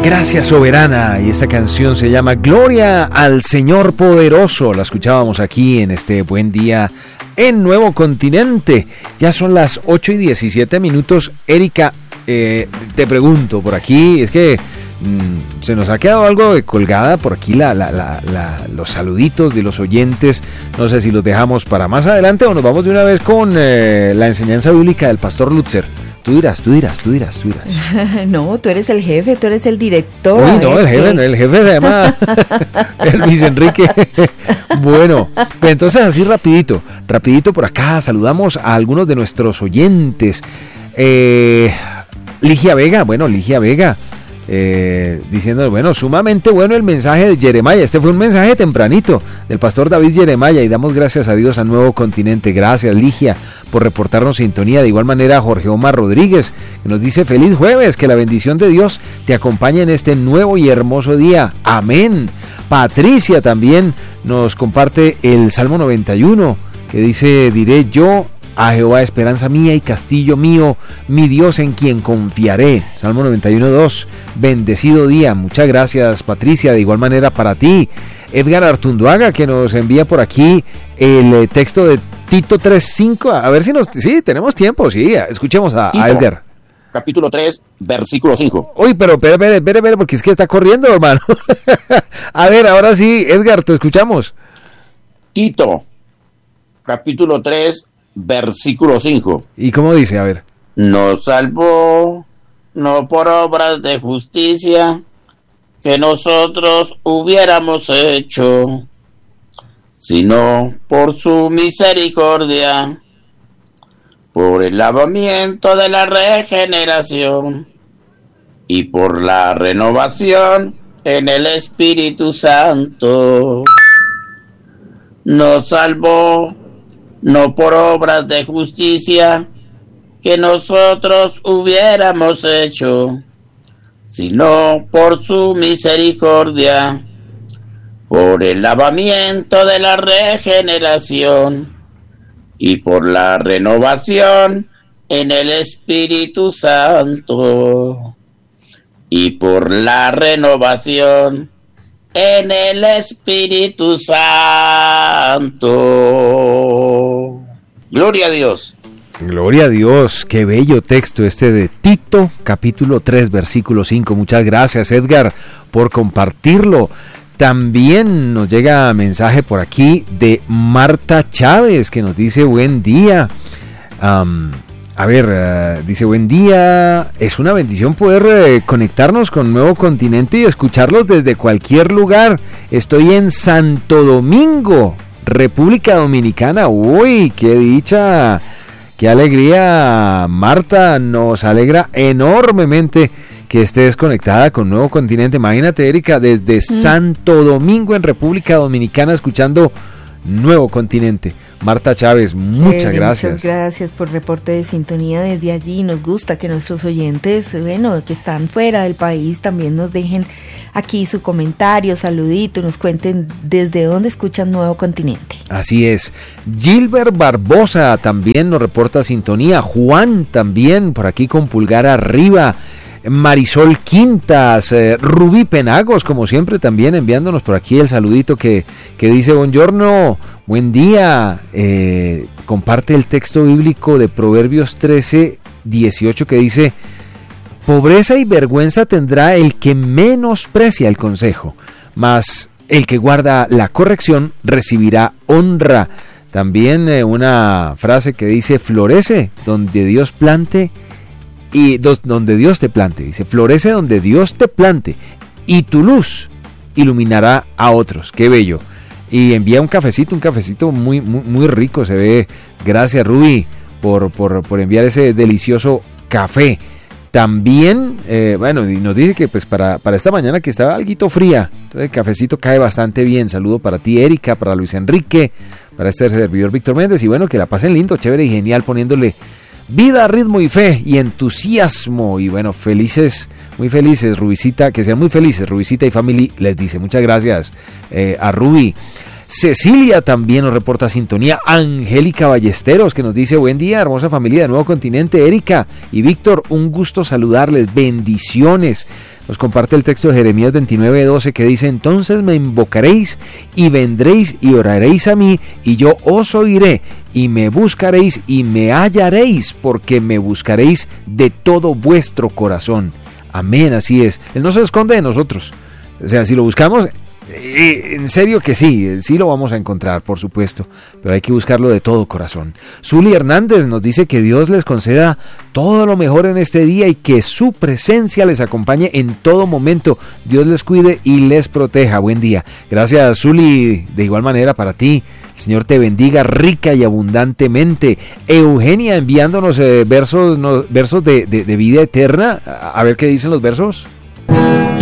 Gracias Soberana, y esta canción se llama Gloria al Señor Poderoso. La escuchábamos aquí en este buen día en Nuevo Continente. Ya son las 8:17. Erika, te pregunto por aquí, es que se nos ha quedado algo de colgada por aquí los saluditos de los oyentes. No sé si los dejamos para más adelante o nos vamos de una vez con la enseñanza bíblica del pastor Lutzer. Tú dirás. No, tú eres el jefe, tú eres el director. Uy, no, el jefe se llama Luis Enrique. Bueno, pues entonces así rapidito por acá saludamos a algunos de nuestros oyentes. Ligia Vega, diciendo, bueno, sumamente bueno el mensaje de Jeremiah. Este fue un mensaje tempranito del pastor David Jeremiah, y damos gracias a Dios a Nuevo Continente. Gracias, Ligia, por reportarnos sintonía. De igual manera, Jorge Omar Rodríguez, que nos dice feliz jueves, que la bendición de Dios te acompañe en este nuevo y hermoso día. Amén. Patricia también nos comparte el Salmo 91, que dice, diré yo a Jehová, esperanza mía y castillo mío, mi Dios en quien confiaré. Salmo 91:2. Bendecido día. Muchas gracias, Patricia. De igual manera para ti, Edgar Artunduaga, que nos envía por aquí el texto de Tito 3:5. A ver si tenemos tiempo. Sí, escuchemos a Edgar. Capítulo 3, versículo 5. Uy, pero espere, porque es que está corriendo, hermano. A ver, ahora sí, Edgar, te escuchamos. Tito, capítulo 3, versículo 5. ¿Y cómo dice? A ver. Nos salvó, no por obras de justicia que nosotros hubiéramos hecho, sino por su misericordia, por el lavamiento de la regeneración y por la renovación en el Espíritu Santo. Nos salvó no por obras de justicia que nosotros hubiéramos hecho, sino por su misericordia, por el lavamiento de la regeneración y por la renovación en el Espíritu Santo, y por la renovación en el Espíritu Santo. Gloria a Dios. Gloria a Dios, qué bello texto este de Tito, capítulo 3, versículo 5. Muchas gracias, Edgar, por compartirlo. También nos llega mensaje por aquí de Marta Chávez, que nos dice buen día. Dice buen día, es una bendición poder conectarnos con Nuevo Continente y escucharlos desde cualquier lugar. Estoy en Santo Domingo, República Dominicana. Uy, qué dicha, qué alegría, Marta, nos alegra enormemente que estés conectada con Nuevo Continente. Imagínate, Erika, desde Santo Domingo en República Dominicana escuchando Nuevo Continente. Marta Chávez, muchas gracias. Muchas gracias por reporte de sintonía desde allí. Nos gusta que nuestros oyentes, que están fuera del país, también nos dejen aquí su comentario, saludito, nos cuenten desde dónde escuchan Nuevo Continente. Así es. Gilbert Barbosa también nos reporta sintonía. Juan también por aquí con pulgar arriba. Marisol Quintas, Rubí Penagos, como siempre, también enviándonos por aquí el saludito que dice buongiorno, buen día. Comparte el texto bíblico de Proverbios 13:18 que dice: pobreza y vergüenza tendrá el que menosprecia el consejo, mas el que guarda la corrección recibirá honra. También una frase que dice: florece donde Dios plante y donde Dios te plante. Dice: florece donde Dios te plante y tu luz iluminará a otros. Qué bello. Y envía un cafecito muy, muy, muy rico se ve. Gracias, Ruby, por enviar ese delicioso café. También, y nos dice que pues para esta mañana que estaba algo fría, entonces el cafecito cae bastante bien. Saludo para ti, Erika, para Luis Enrique, para este servidor Víctor Méndez, y bueno, que la pasen lindo, chévere y genial, poniéndole vida, ritmo y fe y entusiasmo. Y bueno, muy felices, Rubicita, que sean muy felices, Rubicita y family, les dice. Muchas gracias a Ruby. Cecilia también nos reporta sintonía. Angélica Ballesteros, que nos dice buen día, hermosa familia de Nuevo Continente. Erika y Víctor, un gusto saludarles, bendiciones. nos comparte el texto de Jeremías 29:12 que dice: entonces me invocaréis y vendréis y oraréis a mí, y yo os oiré, y me buscaréis y me hallaréis, porque me buscaréis de todo vuestro corazón. Amén, así es. Él no se esconde de nosotros. O sea, si lo buscamos, en serio que sí lo vamos a encontrar, por supuesto, pero hay que buscarlo de todo corazón. Zuli Hernández nos dice que Dios les conceda todo lo mejor en este día y que su presencia les acompañe en todo momento. Dios les cuide y les proteja. Buen día. Gracias, Zuli. De igual manera para ti. El Señor te bendiga rica y abundantemente. Eugenia enviándonos versos de vida eterna. A ver qué dicen los versos.